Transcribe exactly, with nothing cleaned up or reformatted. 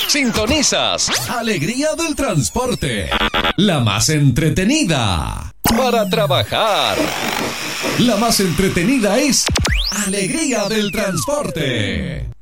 Sintonizas Alegría del Transporte, la más entretenida. Para trabajar. La más entretenida es Alegría del Transporte.